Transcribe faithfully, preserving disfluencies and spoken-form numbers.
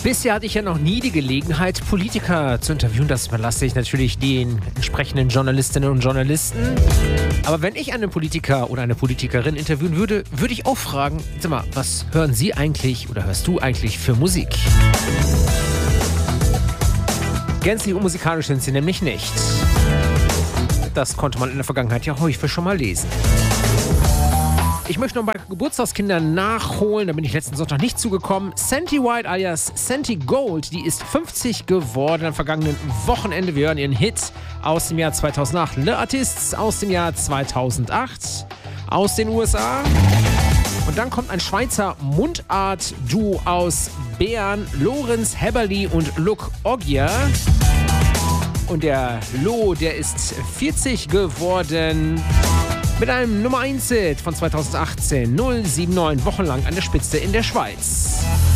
Bisher hatte ich ja noch nie die Gelegenheit, Politiker zu interviewen. Das überlasse ich natürlich den entsprechenden Journalistinnen und Journalisten. Aber wenn ich einen Politiker oder eine Politikerin interviewen würde, würde ich auch fragen, sag mal, was hören Sie eigentlich oder hörst du eigentlich für Musik? Gänzlich unmusikalisch sind sie nämlich nicht. Das konnte man in der Vergangenheit ja häufig schon mal lesen. Ich möchte noch bei Geburtstagskindern nachholen, da bin ich letzten Sonntag nicht zugekommen. Santi White alias Santi Gold, die ist fünfzig geworden am vergangenen Wochenende. Wir hören ihren Hit aus dem Jahr zweitausendacht. Le Artistes aus dem Jahr zweitausendacht aus den U S A. Und dann kommt ein Schweizer Mundart-Duo aus Bern, Lorenz Heberli und Luc Ogier. Und der Lo, der ist vierzig geworden. Mit einem Nummer eins Hit von zweitausendachtzehn, null sieben neun, wochenlang an der Spitze in der Schweiz.